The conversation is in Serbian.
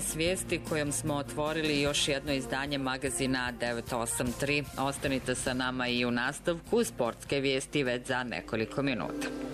12 vijesti kojom smo otvorili još jedno izdanje magazina 983. Ostanite sa nama i u nastavku, sportske vijesti već za nekoliko minuta.